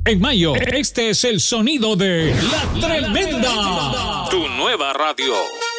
En mayo, este es el sonido de La Tremenda, tu nueva radio.